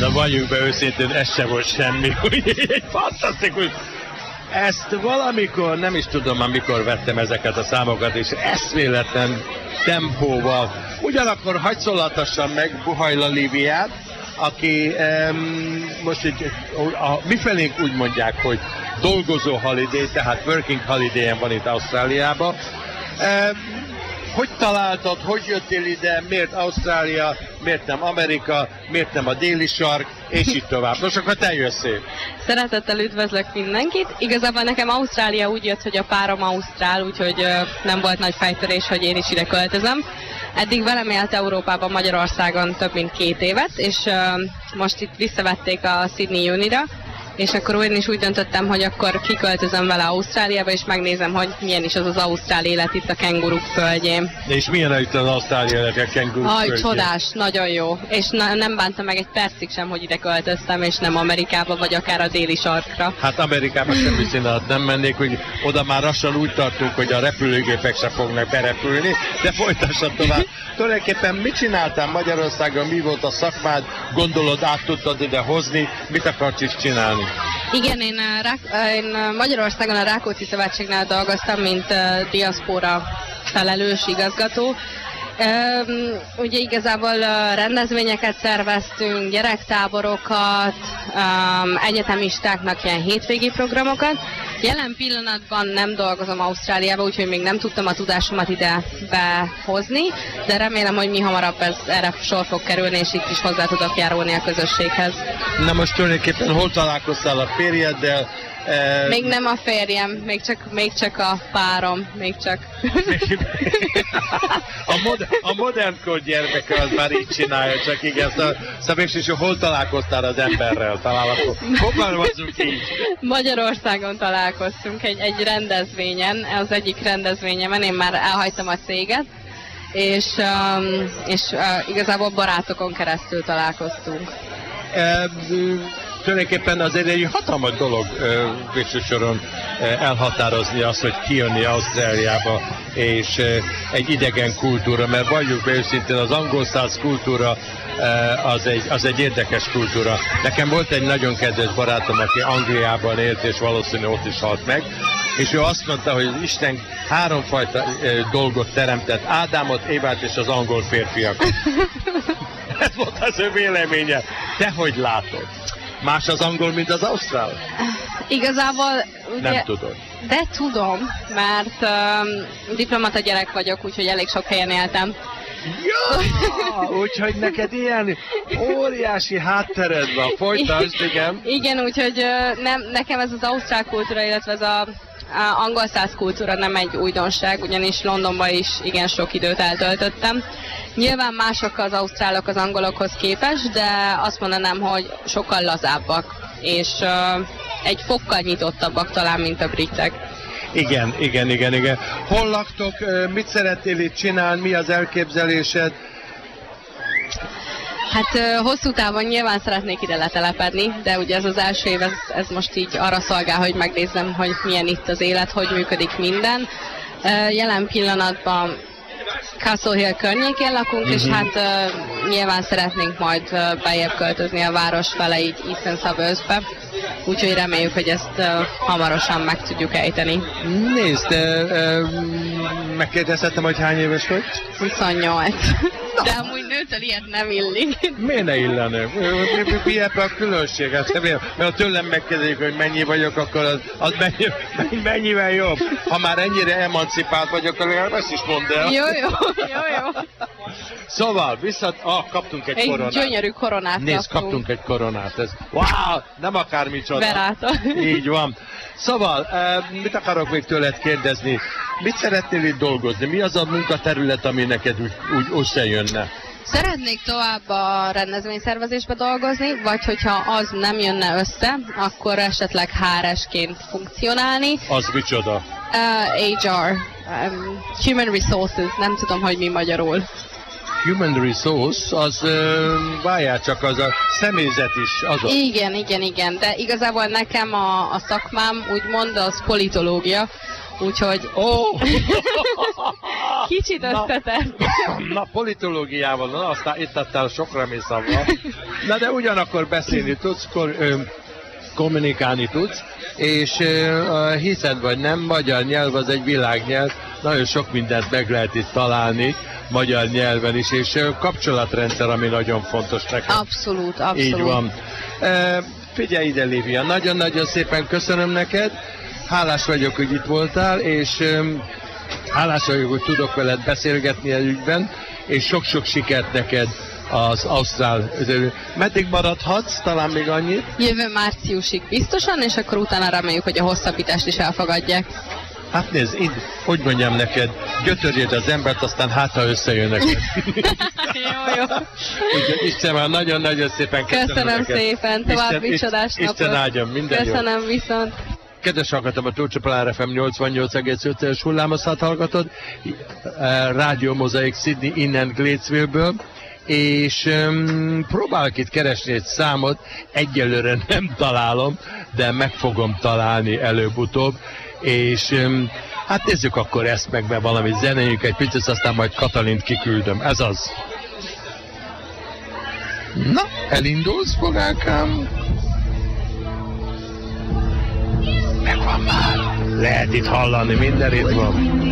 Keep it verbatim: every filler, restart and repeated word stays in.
Na valljunk be őszintén, ez se volt semmi, egy fantasztikus. Ezt valamikor, nem is tudom, amikor vettem ezeket a számokat, és eszméletlen tempóval. Ugyanakkor hagy szólatassam meg Buhajla Líviát, aki um, most egy, a, mifelénk úgy mondják, hogy dolgozó holiday, tehát working holiday-en van itt Ausztráliában. Um, hogy találtad, hogy jöttél ide, miért Ausztrália, miért nem Amerika, miért nem a déli sark, és így tovább. Most akkor te jösszél. Szeretettel üdvözlök mindenkit. Igazából nekem Ausztrália úgy jött, hogy a párom ausztrál, úgyhogy uh, nem volt nagy fejtörés, hogy én is ide költözöm. Eddig velem élt Európában, Magyarországon több mint két évet, és uh, most itt visszavették a Sydney Unira, és akkor én is úgy döntöttem, hogy akkor kiköltözöm vele Ausztráliába, és megnézem, hogy milyen is az az ausztrál élet itt a kenguruk földjén. De és milyen itt az ausztrál élet a kenguruk Aj, földjén? Csodás, nagyon jó. És na, nem bántam meg egy percig sem, hogy ide költöztem, és nem Amerikába, vagy akár a déli sarkra. Hát Amerikába semmi színát nem mennék, hogy oda már lassan úgy tartunk, hogy a repülőgépek se fognak berepülni, de folytassad tovább. Tulajdonképpen mit csináltál Magyarországon, mi volt a szakmád, gondolod át tudtad ide hozni, mit akarsz is csinálni? Igen, én, én Magyarországon a Rákóczi Szövetségnél dolgoztam, mint uh, diaszpóra felelős igazgató. Um, ugye igazából uh, rendezvényeket szerveztünk, gyerektáborokat, um, egyetemistáknak ilyen hétvégi programokat. Jelen pillanatban nem dolgozom Ausztráliába, úgyhogy még nem tudtam a tudásomat ide behozni, de remélem, hogy mi hamarabb ez erre sor fog kerülni, és itt is hozzá tudok járulni a közösséghez. Na most tulajdonképpen hol találkoztál a férjeddel? E... Még nem a férjem, még csak, még csak a párom, még csak. a, mod a modern kor gyermeke az már így csinálja, csak igen, szóval, szóval és hol találkoztál az emberrel? Talán akkor fogalmazunk így. Magyarországon találkoztunk egy, egy rendezvényen, az egyik rendezvényemen, én már elhagytam a céget, és, um, és uh, igazából barátokon keresztül találkoztunk. E, Tulajdonképpen azért egy hatalmas dolog végső soron elhatározni azt, hogy kijönni Ausztráliába, és egy idegen kultúra, mert valljuk be őszintén, az angol száz kultúra az egy, az egy érdekes kultúra. Nekem volt egy nagyon kedves barátom, aki Angliában élt, és valószínűleg ott is halt meg, és ő azt mondta, hogy az Isten háromfajta dolgot teremtett, Ádámot, Évát és az angol férfiakat. Ez volt az ő véleménye. Te hogy látod? Más az angol, mint az ausztrál? Igazából... Ugye, nem tudod. De tudom, mert um, diplomata gyerek vagyok, úgyhogy elég sok helyen éltem. Ja, úgyhogy neked ilyen óriási háttered van. Folytasd, igen. Igen, úgyhogy uh, nem, nekem ez az ausztrál kultúra, illetve ez a, a angol száz kultúra nem egy újdonság, ugyanis Londonban is igen sok időt eltöltöttem. Nyilván mások az ausztrálok az angolokhoz képest, de azt mondanám, hogy sokkal lazábbak, és uh, egy fokkal nyitottabbak talán, mint a britek. Igen, igen, igen, igen. Hol laktok, mit szeretnél itt csinálni, mi az elképzelésed? Hát uh, hosszú távon nyilván szeretnék ide letelepedni, de ugye ez az első év, ez, ez most így arra szolgál, hogy megnézzem, hogy milyen itt az élet, hogy működik minden. Uh, jelen pillanatban Castle Hill környékén lakunk, mm-hmm. és hát uh, nyilván szeretnénk majd uh, bejebb költözni a város fele, így Eastern Suburbs-be. Úgyhogy reméljük, hogy ezt uh, hamarosan meg tudjuk ejteni. Nézd, uh, uh, megkérdezhetem, hogy hány éves vagy? huszonnyolc. De amúgy nőtől ilyet nem illik. Miért ne illene? Mi, mi, mi ebben a különbség? Mert ha tőlem megkérdezik, hogy mennyi vagyok, akkor az, az mennyi, mennyivel jobb. Ha már ennyire emancipált vagyok, akkor legalább ezt is mondd el. Jó, jó, jó, jó. Szóval, visszat, ah, kaptunk egy, egy koronát. Egy gyönyörű koronát. Nézd, kaptunk egy koronát. Ez, wow, nem akármicsoda. Veráta. Így van. Szóval, mit akarok még tőled kérdezni? Mit szeretnél itt dolgozni? Mi az a munkaterület, ami neked úgy, úgy összejönne? Szeretnék tovább a rendezvényszervezésbe dolgozni, vagy hogyha az nem jönne össze, akkor esetleg há er es-ként funkcionálni. Az micsoda? Uh, há er, um, Human Resources, nem tudom, hogy mi magyarul. Human Resource, az, várjál csak, az a személyzet is, az a... Igen, igen, igen, de igazából nekem a, a szakmám, úgymond, az politológia, úgyhogy... Oh. Kicsit összetett. Na, na, politológiával, na, aztán itt adtál sokra mészavval. Na, de ugyanakkor beszélni tudsz, kor, ö, kommunikálni tudsz, és ö, hiszed vagy nem, magyar nyelv az egy világnyelv, nagyon sok mindent meg lehet itt találni, magyar nyelven is, és ö, kapcsolatrendszer, ami nagyon fontos nekem. Abszolút, abszolút. Így van. E, figyelj ide, Lívia, nagyon-nagyon szépen köszönöm neked, hálás vagyok, hogy itt voltál, és ö, hálás vagyok, hogy tudok veled beszélgetni el ügyben, és sok-sok sikert neked az Ausztrál. Meddig maradhatsz? Talán még annyit? Jövő márciusig biztosan, és akkor utána reméljük, hogy a hosszabbítást is elfogadják. Hát nézd, így, hogy mondjam neked, gyötörjéd az embert, aztán hát, ha összejön neked. Jó, jó. Úgyhogy Istenem, nagyon-nagyon szépen köszönöm Köszönöm neked. szépen, további Isten, csodás napot. Isten áldjon, minden jó. Köszönöm, viszont. Kedves hallgatom, a Tócsapalár ef em nyolcvannyolc egész öt-es hullámoszát hallgatod, Rádió Mozaik Sydney innen Gatesville-ből, és um, próbálok itt keresni egy számot, egyelőre nem találom, de meg fogom találni előbb-utóbb, és um, hát nézzük akkor ezt meg, mert valami zenéjük egy picit, aztán majd Katalint kiküldöm, ez az. Na, elindulsz, fogákám? Megvan már. Lehet itt hallani, minden itt van.